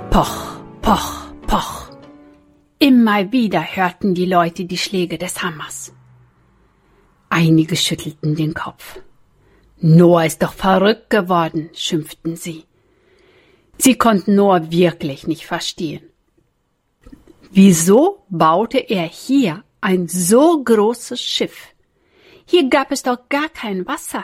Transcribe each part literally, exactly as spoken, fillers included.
Poch, poch, poch. Immer wieder hörten die Leute die Schläge des Hammers. Einige schüttelten den Kopf. Noah ist doch verrückt geworden, schimpften sie. Sie konnten Noah wirklich nicht verstehen. Wieso baute er hier ein so großes Schiff? Hier gab es doch gar kein Wasser.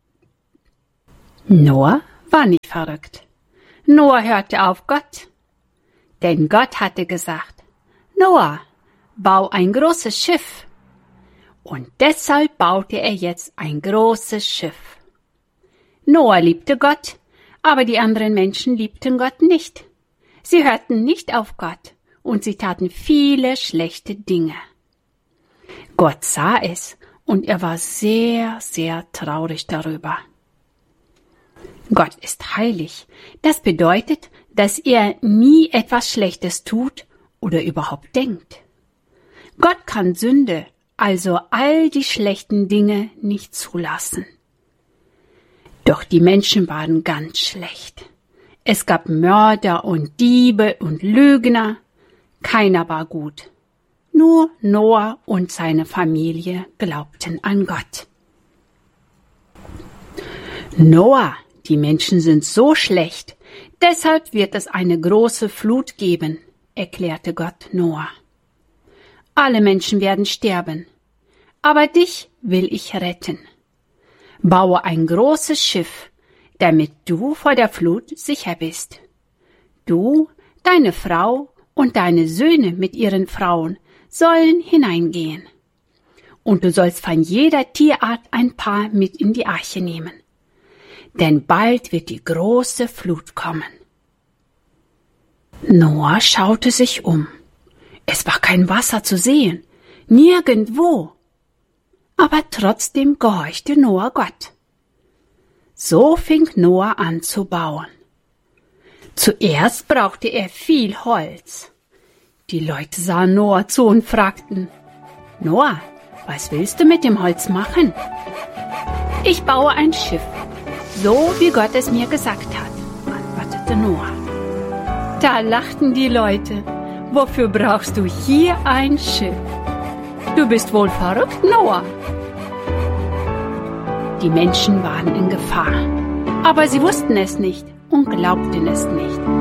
Noah war nicht verrückt. Noah hörte auf Gott. Denn Gott hatte gesagt, Noah, bau ein großes Schiff. Und deshalb baute er jetzt ein großes Schiff. Noah liebte Gott, aber die anderen Menschen liebten Gott nicht. Sie hörten nicht auf Gott und sie taten viele schlechte Dinge. Gott sah es und er war sehr, sehr traurig darüber. Gott ist heilig. Das bedeutet, dass er nie etwas Schlechtes tut oder überhaupt denkt. Gott kann Sünde, also all die schlechten Dinge, nicht zulassen. Doch die Menschen waren ganz schlecht. Es gab Mörder und Diebe und Lügner. Keiner war gut. Nur Noah und seine Familie glaubten an Gott. Noah, die Menschen sind so schlecht, deshalb wird es eine große Flut geben, erklärte Gott Noah. Alle Menschen werden sterben, aber dich will ich retten. Baue ein großes Schiff, damit du vor der Flut sicher bist. Du, deine Frau und deine Söhne mit ihren Frauen sollen hineingehen. Und du sollst von jeder Tierart ein paar mit in die Arche nehmen. Denn bald wird die große Flut kommen. Noah schaute sich um. Es war kein Wasser zu sehen, nirgendwo. Aber trotzdem gehorchte Noah Gott. So fing Noah an zu bauen. Zuerst brauchte er viel Holz. Die Leute sahen Noah zu und fragten, Noah, was willst du mit dem Holz machen? Ich baue ein Schiff, so wie Gott es mir gesagt hat, antwortete Noah. Da lachten die Leute, wofür brauchst du hier ein Schiff? Du bist wohl verrückt, Noah. Die Menschen waren in Gefahr, aber sie wussten es nicht und glaubten es nicht.